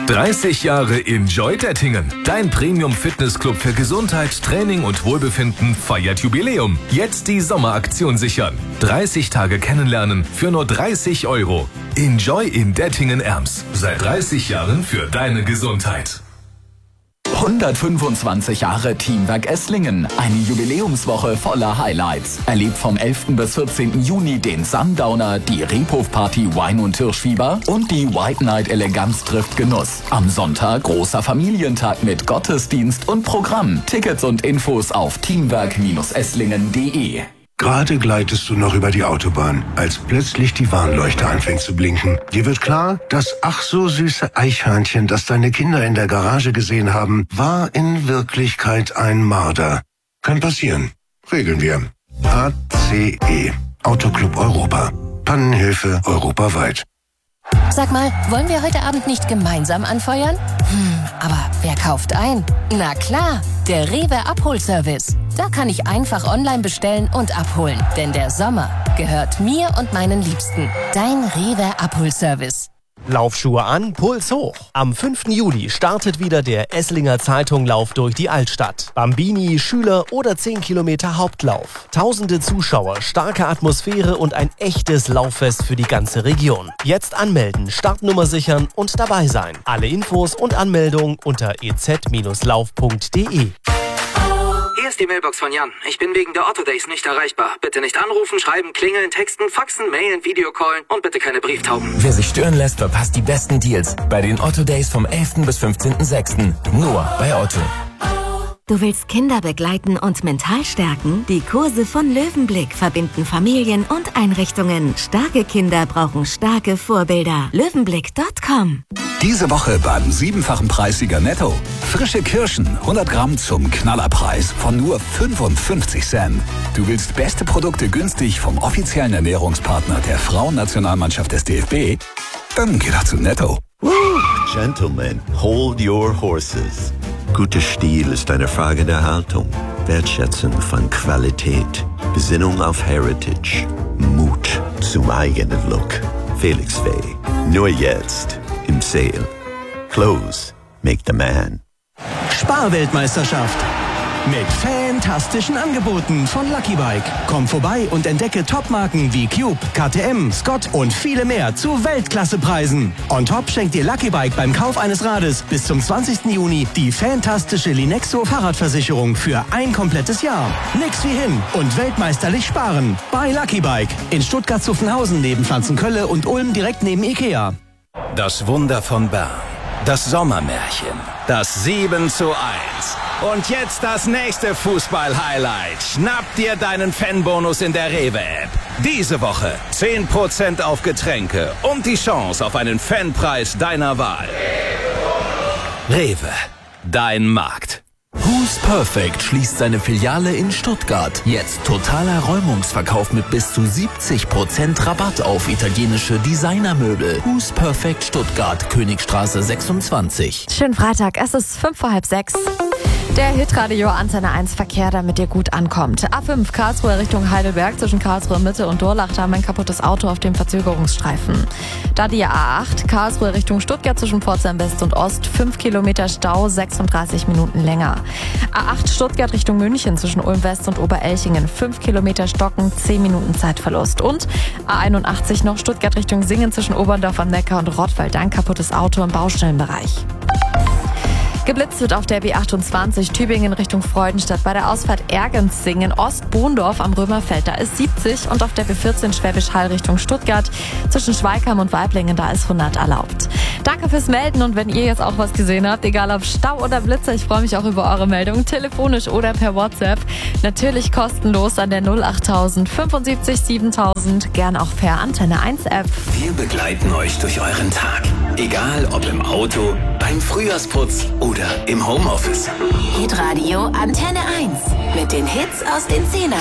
30 Jahre Enjoy Dettingen. Dein Premium-Fitnessclub für Gesundheit, Training und Wohlbefinden feiert Jubiläum. Jetzt die Sommeraktion sichern. 30 Tage kennenlernen für nur 30 €. Enjoy in Dettingen-Erms. Seit 30 Jahren für deine Gesundheit. 125 Jahre Teamwerk Esslingen. Eine Jubiläumswoche voller Highlights. Erlebt vom 11. bis 14. Juni den Sundowner, die Rebhof-Party Wein- und Hirschfieber und die White Night Eleganz trifft Genuss. Am Sonntag großer Familientag mit Gottesdienst und Programm. Tickets und Infos auf teamwerk-esslingen.de. Gerade gleitest du noch über die Autobahn, als plötzlich die Warnleuchte anfängt zu blinken. Dir wird klar, das ach so süße Eichhörnchen, das deine Kinder in der Garage gesehen haben, war in Wirklichkeit ein Marder. Kann passieren. Regeln wir. ACE. Autoclub Europa. Pannenhilfe europaweit. Sag mal, wollen wir heute Abend nicht gemeinsam anfeuern? Aber wer kauft ein? Na klar, der Rewe Abholservice. Da kann ich einfach online bestellen und abholen. Denn der Sommer gehört mir und meinen Liebsten. Dein Rewe Abholservice. Laufschuhe an, Puls hoch. Am 5. Juli startet wieder der Esslinger Zeitung-Lauf durch die Altstadt. Bambini, Schüler oder 10 Kilometer Hauptlauf. Tausende Zuschauer, starke Atmosphäre und ein echtes Lauffest für die ganze Region. Jetzt anmelden, Startnummer sichern und dabei sein. Alle Infos und Anmeldung unter ez-lauf.de. Hier ist die Mailbox von Jan. Ich bin wegen der Otto Days nicht erreichbar. Bitte nicht anrufen, schreiben, klingeln, texten, faxen, mailen, Videocallen und bitte keine Brieftauben. Wer sich stören lässt, verpasst die besten Deals bei den Otto Days vom 11. bis 15.06. Nur bei Otto. Du willst Kinder begleiten und mental stärken? Die Kurse von Löwenblick verbinden Familien und Einrichtungen. Starke Kinder brauchen starke Vorbilder. Löwenblick.com. Diese Woche beim 7-fachen Preissieger Netto. Frische Kirschen, 100 Gramm zum Knallerpreis von nur 55 Cent. Du willst beste Produkte günstig vom offiziellen Ernährungspartner der Frauennationalmannschaft des DFB? Dann geh doch zu Netto. Gentlemen, hold your horses. Guter Stil ist eine Frage der Haltung, Wertschätzung von Qualität, Besinnung auf Heritage, Mut zum eigenen Look. Felix Faye, nur jetzt im Sale. Clothes make the man. Sparweltmeisterschaft. Mit fantastischen Angeboten von Lucky Bike. Komm vorbei und entdecke Topmarken wie Cube, KTM, Scott und viele mehr zu Weltklassepreisen. On top schenkt dir Lucky Bike beim Kauf eines Rades bis zum 20. Juni die fantastische Linexo Fahrradversicherung für ein komplettes Jahr. Nix wie hin und weltmeisterlich sparen. Bei Lucky Bike in Stuttgart-Zuffenhausen neben Pflanzenkölle und Ulm direkt neben Ikea. Das Wunder von Bern. Das Sommermärchen. Das 7:1. Und jetzt das nächste Fußball-Highlight. Schnapp dir deinen Fanbonus in der Rewe-App. Diese Woche 10% auf Getränke und die Chance auf einen Fanpreis deiner Wahl. Rewe, dein Markt. Who's Perfect schließt seine Filiale in Stuttgart. Jetzt totaler Räumungsverkauf mit bis zu 70% Rabatt auf italienische Designermöbel. Who's Perfect Stuttgart, Königstraße 26. Schönen Freitag, es ist 5:05. Der Hitradio Antenne 1 Verkehr, damit ihr gut ankommt. A5 Karlsruhe Richtung Heidelberg zwischen Karlsruhe Mitte und Durlach, da haben wir ein kaputtes Auto auf dem Verzögerungsstreifen. Da die A8 Karlsruhe Richtung Stuttgart zwischen Pforzheim West und Ost, 5 Kilometer Stau, 36 Minuten länger. A8 Stuttgart Richtung München zwischen Ulm West und Oberelchingen, 5 Kilometer Stocken, 10 Minuten Zeitverlust. Und A81 noch Stuttgart Richtung Singen zwischen Oberndorf am Neckar und Rottweil, ein kaputtes Auto im Baustellenbereich. Geblitzt wird auf der B28 Tübingen Richtung Freudenstadt bei der Ausfahrt Ergensingen Ost-Bohndorf am Römerfeld. Da ist 70 und auf der B14 Schwäbisch Hall Richtung Stuttgart zwischen Schweigheim und Weiblingen, da ist 100 erlaubt. Danke fürs Melden und wenn ihr jetzt auch was gesehen habt, egal ob Stau oder Blitzer, ich freue mich auch über eure Meldung, telefonisch oder per WhatsApp. Natürlich kostenlos an der 08000 75 7000, gern auch per Antenne 1 App. Wir begleiten euch durch euren Tag. Egal ob im Auto, beim Frühjahrsputz oder im Homeoffice. Hitradio Antenne 1 mit den Hits aus den 10er